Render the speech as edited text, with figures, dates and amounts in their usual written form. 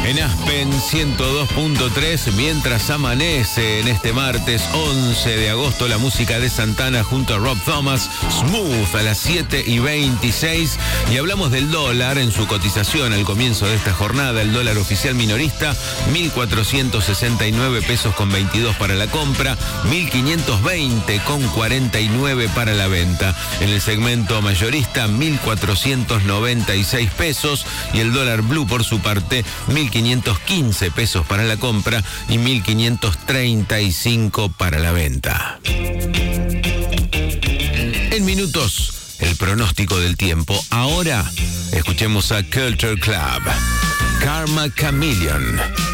En Aspen 102.3, mientras amanece en este martes 11 de agosto, la música de Santana junto a Rob Thomas, Smooth a las 7:26. Y hablamos del dólar en su cotización al comienzo de esta jornada. El dólar oficial minorista, 1.469 pesos con 22 para la compra, 1.520 con 49 para la venta. En el segmento mayorista, 1.496 pesos. Y el dólar blue, por su parte, 1.515 pesos para la compra y 1.535 para la venta. En minutos, el pronóstico del tiempo. Ahora, escuchemos a Culture Club, Karma Chameleon.